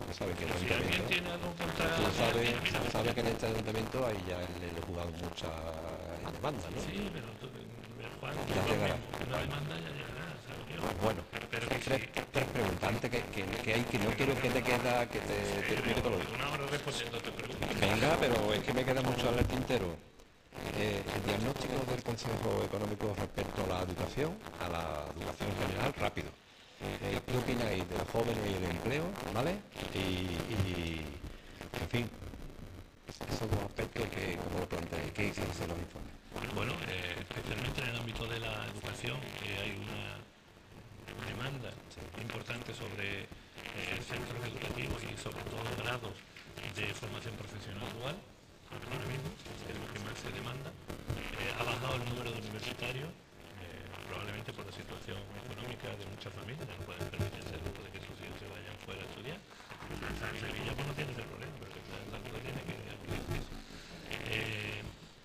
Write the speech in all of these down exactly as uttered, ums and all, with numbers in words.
Tú sabes que el Si alguien ayuntamiento, tiene algo contra... tú sabes, Mira, tú sabes que en este ayuntamiento ahí ya le he jugado muchas demandas, ¿no? sí, pero tú, eh, Juan, Ya lo llegará. mismo, una Vale. demanda ya llegará, ¿sabes yo? Bueno, Pero que tres, sí, tres preguntas antes que, que, que hay que no quiero que te queda, que te, sí, te- mira que te lo digo. una hora respondiendo a tu pregunta. Venga, pero es que me queda mucho al tintero. Eh, el diagnóstico del Consejo Económico respecto a la educación, a la educación en general, rápido. Eh, ¿Qué opináis de los jóvenes y el empleo? ¿Vale? Y, y, en fin, esos dos aspectos que, ¿cómo lo planteáis? ¿Qué dicen los informes? Bueno, eh, especialmente en el ámbito de la educación, que hay una demanda importante sobre eh, centros educativos y sobre todo grados de formación profesional dual, ahora mismo, que es lo que más se demanda. Eh, ha bajado el número de universitarios, eh, probablemente por la situación económica de muchas familias, no pueden permitirse el lujo de que sus hijos se vayan fuera a estudiar. En Sevilla pues no tiene ese problema, pero que la duda tiene que que- eh,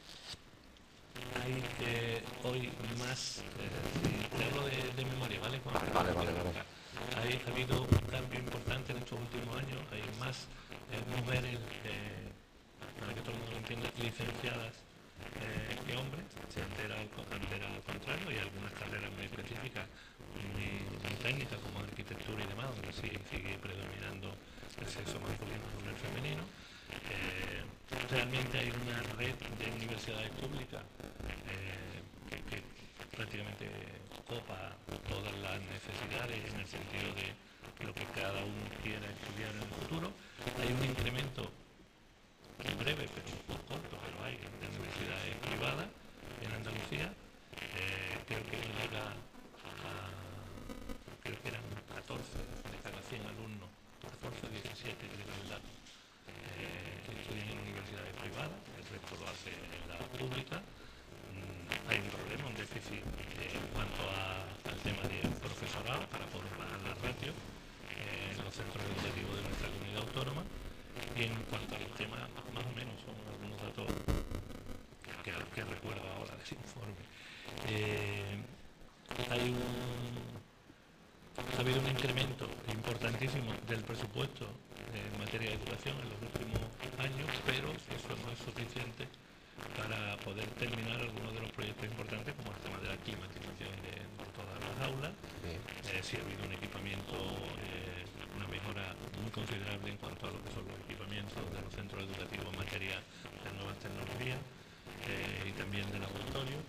hay eh, hoy más, eh, te hablo de, de memoria, ¿vale? Con- Vale, vale, vale. Hay ha habido un cambio importante en estos últimos años, hay más eh, mujeres, eh, para que todo el mundo lo entienda, licenciadas eh, que hombres, antes era, al, antes era al contrario, y algunas carreras muy específicas, muy, muy técnicas como arquitectura y demás, donde sí sigue predominando el sexo masculino sobre el femenino. Eh, realmente hay una red de universidades públicas eh, que, que prácticamente copa todas las necesidades en el sentido de lo que cada uno quiera estudiar en el futuro. Hay un incremento breve, pero muy corto, pero hay de universidades privadas en Andalucía. Eh, creo que no llega a, creo que eran catorce de cada cien alumnos, catorce o diecisiete creo que es el dato, eh, que estudian en universidades privadas, el resto lo hace en la pública. Mm, hay un problema, un déficit eh, en cuanto a, al tema de profesorado para poder bajar las ratios eh, en los centros educativos de nuestra comunidad autónoma. Y en cuanto al tema, más o menos son algunos datos que, que recuerdo ahora de ese informe. Eh, hay un, ha habido un incremento importantísimo del presupuesto en materia de educación en los últimos años, pero eso no es suficiente para poder terminar algunos de los proyectos importantes, como el tema de la climatización de, de todas las aulas. Eh, sí ha habido un equipamiento, eh, una mejora muy considerable en cuanto a lo que son los equipamientos de los centros educativos en materia de nuevas tecnologías eh, y también del laboratorio.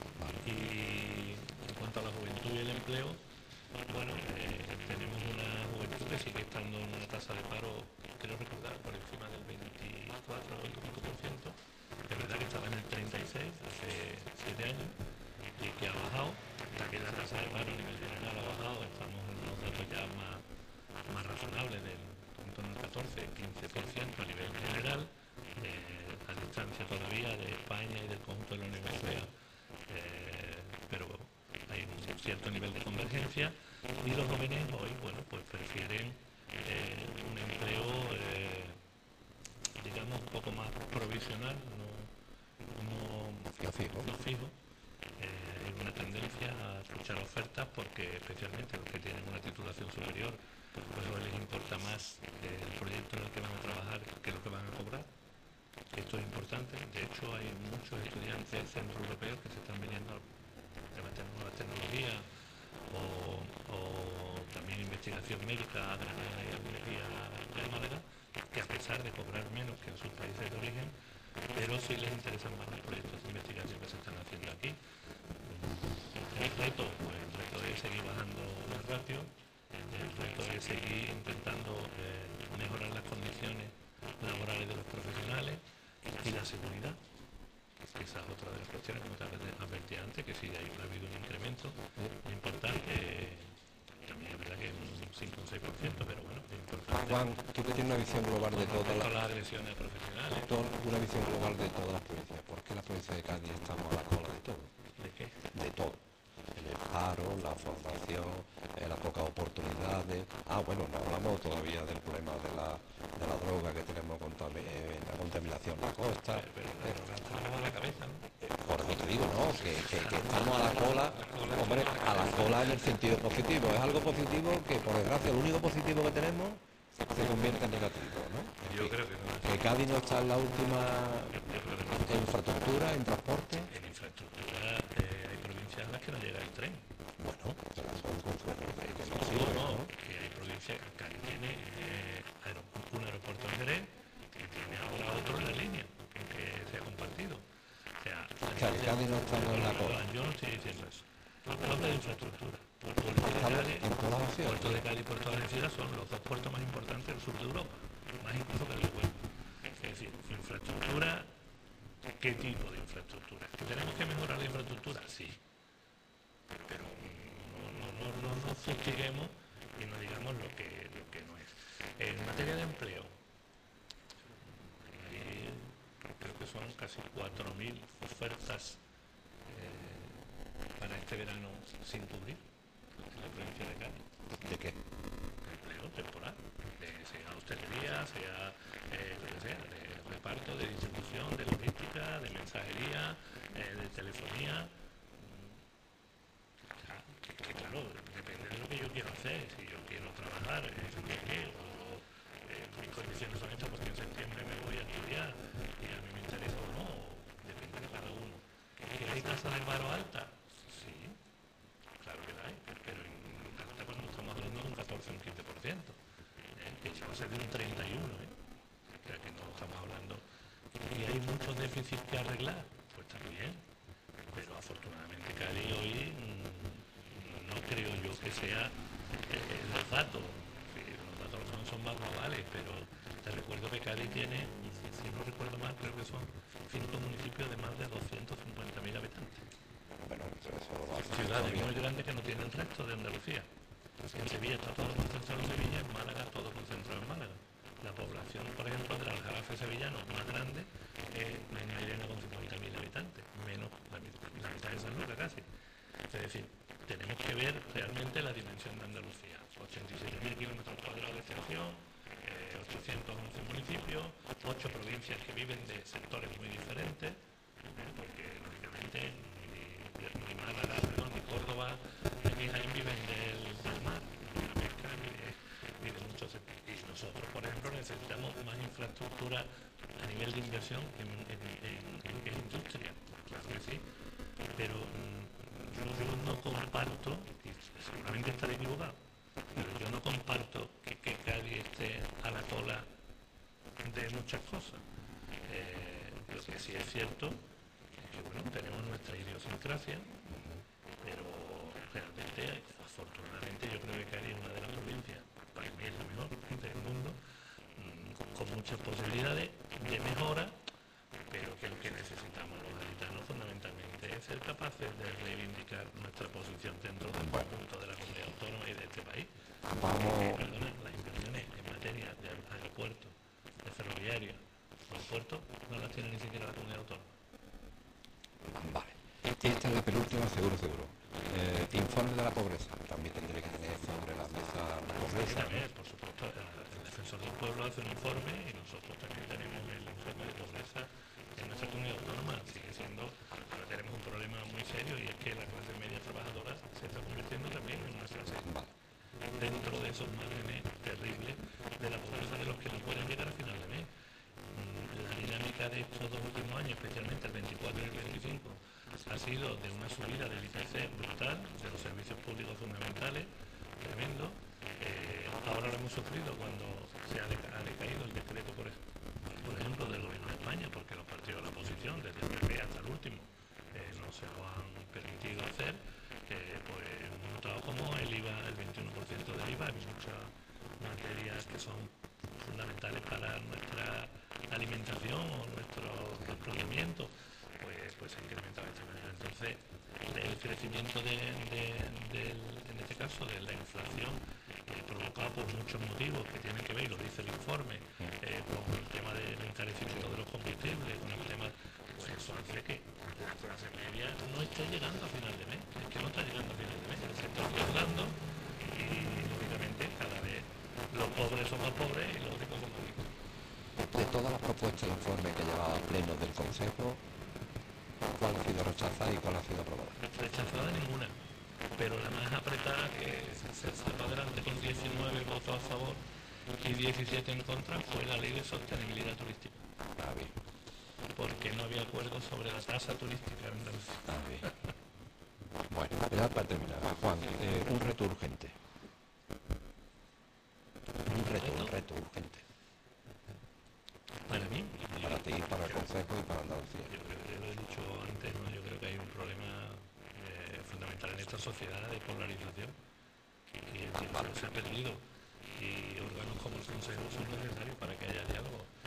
Y en cuanto a la juventud y el empleo, bueno, eh, tenemos una juventud que sigue estando en una tasa de paro, creo recordar, por encima del veinticuatro o veinticinco por ciento. Es verdad que estaba en el treinta y seis hace siete años y que ha bajado. También la tasa de paro a nivel general ha bajado, estamos en unos datos ya más, más razonables, del, en torno al catorce quince por ciento a nivel general, eh, a distancia todavía de España y del conjunto de la Unión Europea, eh, pero hay un cierto nivel de convergencia y los jóvenes hoy, bueno, pues prefieren eh, un empleo, eh, digamos, un poco más provisional, no, no, No fijo. no fijo. Eh, hay una tendencia a escuchar ofertas porque especialmente los que tienen una titulación superior, pues hoy les importa más eh, el proyecto en el que van a trabajar que lo que van a cobrar. Esto es importante. De hecho, hay muchos estudiantes centroeuropeos que se están viniendo de nuevas tecnologías o, o también investigación médica a Granada y Almería y a Málaga, que a pesar de cobrar menos que en sus países de origen, pero sí les interesan más los proyectos de investigación que se están haciendo aquí. El reto, pues el reto es seguir bajando las ratios, el reto es seguir intentando eh, mejorar las condiciones laborales de los profesionales y la seguridad, que esa es otra de las cuestiones, como te advertí antes, que sí hay, ha habido un incremento importante, eh, también es verdad que es un cinco o un seis por ciento, pero bueno, es importante. Juan, tú que tienes una visión global de Con todas respecto las, a las agresiones profesionales, todo- una visión global de todas las provincias, ¿por qué la provincia de Cádiz estamos a la cola de todo? ¿de qué? De todo. En el paro, la formación, eh, las pocas oportunidades. Ah, bueno, no hablamos todavía del problema de la, de la droga que tenemos, contami- eh, la contaminación en la costa. Pero, pero la estamos a la cabeza, ¿no? Por eso te digo, ¿no? Que, que, que estamos a la cola, hombre, a la cola en el sentido positivo. Es algo positivo que, por desgracia, lo único positivo que tenemos se convierte en negativo, ¿no? En Yo fin, creo que no. que Cádiz no está en la última en infraestructura, en transporte. En infraestructura eh, hay provincias a las que no llega el tren. Bueno, pero son No, consuelo, no, ¿no? que hay provincias, Cádiz tiene eh, aero- un aeropuerto en Jerez y tiene ahora otro en la línea, que se ha compartido. O sea, O sea, que Cádiz no está en la cola. yo no estoy diciendo eso. Hablo de infraestructura. Puerto de Estamos Cádiz, en todas las opciones. Puerto de Cádiz y Puerto de Algeciras son los dos puertos más importantes del sur de Europa, más incluso que el de Huelva. Es decir, infraestructura, ¿qué tipo de infraestructura? ¿Que tenemos que mejorar la infraestructura? Sí. Pero no, no, no, no nos fustiguemos y no digamos lo que, lo que no es. En materia de empleo, eh, creo que son casi cuatro mil ofertas eh, para este verano sin cubrir en la provincia de Cádiz. ¿De qué? Empleo temporal, de, sea hostelería, sea eh, lo que sea, de reparto, de distribución, de logística, de mensajería, eh, de telefonía. O sea, que, que claro, depende de lo que yo quiero hacer. Si yo quiero trabajar en no sé qué, o eh, mis condiciones son estas porque en septiembre me voy a estudiar y a mí me interesa o no, depende de cada uno. ¿Que hay tasa de paro alta? Sí, claro que la hay, pero en alta cuando estamos hablando de un catorce o un quince por ciento, ¿eh? Que llegó a ser de un treinta y uno por ciento, ¿eh? O sea que no estamos hablando. ¿Y hay muchos déficits que arreglar? Pues también, pero afortunadamente Cádiz hoy mmm, no creo yo que sea eh, los datos, que los datos son, son más globales, pero te recuerdo que Cádiz tiene, si no recuerdo mal, creo que son cinco municipios de más de doscientos cincuenta mil habitantes. Bueno, pero eso lo va a hacer Ciudades todavía. muy grandes que no tienen el resto de Andalucía. En Sevilla está todo concentrado en Sevilla, en Málaga todo concentrado en Málaga. La población, por ejemplo, del Aljarafe sevillano más grande es Mairena con cincuenta mil habitantes, menos la, la mitad de San Lucas casi. Es decir, tenemos que ver realmente la dimensión de Andalucía. ochenta y siete mil kilómetros cuadrados de extensión, eh, ochocientos once municipios, ocho provincias que viven de sectores muy diferentes, eh, porque lógicamente ni, ni Málaga, perdón, ni Córdoba, ni Jaén viven del, del mar, ni de la pesca, ni de, ni de muchos sectores. Y nosotros, por ejemplo, necesitamos más infraestructura a nivel de inversión en, en, en, en, en industria, claro que sí, pero mmm, yo, yo no comparto, y seguramente estaré equivocado, pero yo no comparto que, que Cádiz esté a la cola de muchas cosas. Eh, lo que sí es cierto es que bueno, tenemos nuestra idiosincrasia, pero realmente, afortunadamente, yo creo que Cádiz es una de las provincias, para mí es la mejor del mundo, mmm, con muchas posibilidades de mejora, pero que lo que necesitamos los gaditanos fundamentalmente es ser capaces de reivindicar nuestra posición dentro del conjunto de la comunidad autónoma y de este país. Vamos. Eh, perdona, las inversiones en materia de aeropuertos, de ferroviaria, los puertos no las tiene ni siquiera la comunidad autónoma. Vale. Esta es la penúltima, seguro, seguro. Eh, informe de la pobreza. También tendré que tener sobre la mesa la pobreza. También, por supuesto, el, el defensor del pueblo hace un informe y nosotros también tenemos el informe de pobreza en nuestra comunidad autónoma. Sigue siendo, ahora tenemos un problema muy serio y es que la clase media trabajadora se está convirtiendo también en una clase dentro de esos márgenes terribles de la pobreza de los que no pueden llegar a final de mes. La dinámica de estos dos últimos años, especialmente el veinticuatro y el veinticinco, ha sido de una subida del I P C brutal, de los servicios públicos fundamentales, tremendo. Eh, ahora lo hemos sufrido cuando se ha, deca ha decaído el decreto, por, por ejemplo, del gobierno de España, porque los partidos de la oposición, desde el P P hasta el último, eh, no se lo han permitido hacer. Eh, pues hemos notado como el I V A, el veintiuno por ciento del I V A, hay muchas materias que son fundamentales para nuestra alimentación o nuestro desplazamiento, pues, pues se ha incrementado de esta manera. Entonces, el crecimiento de, de, de, en este caso de la inflación, eh, provocado por muchos motivos que tienen que ver, y lo dice el informe, eh, con el tema del encarecimiento de los combustibles, con el tema, pues eso hace que la clase media no esté llegando a final de mes, es que no está llegando a final de mes, se está endeudando y lógicamente cada vez los pobres son más pobres y los ricos son más ricos. De todas las propuestas del informe que llevaba a pleno del Consejo, ¿cuál ha sido rechazada y cuál ha sido aprobada? Rechazada ninguna, pero la más apretada, que se sacó adelante con diecinueve votos a favor, y diecisiete en contra fue la ley de sostenibilidad turística. Ah, bien. Porque no había acuerdo sobre la tasa turística en Andalucía. Ah, bien. Bueno, ya para terminar, Juan, eh, un reto urgente. Un reto, un reto urgente. Para mí, Para ti, para el Consejo y para Andalucía. Yo creo que lo he dicho antes, ¿no? Yo creo que hay un problema eh, fundamental en esta sociedad de polarización que el diálogo se ha perdido y órganos como el Consejo son necesarios para que haya diálogo.